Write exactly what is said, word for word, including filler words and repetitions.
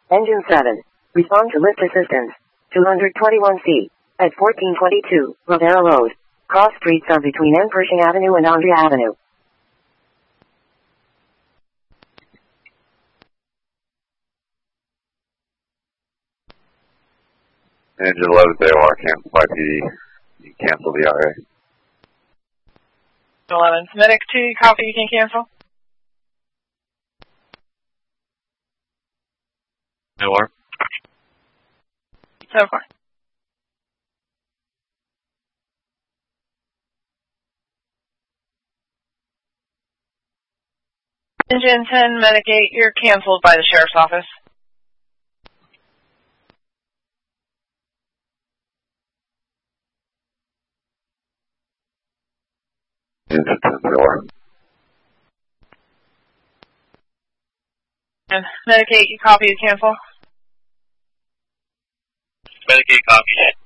Engine seven. Respond to lift assistance. two hundred twenty-one feet. At fourteen twenty-two, Rodeo Road. Cross streets are between N. Pershing Avenue and Andrea Avenue. Engine eleven, they are canceled by P D. You can cancel the I A. eleven. Medic two, copy, you can cancel. No more. So far. Engine ten, Medic eight, you're canceled by the Sheriff's Office. Engine ten, they are. And Medic eight, you copy, you cancel. Medic eight, copy.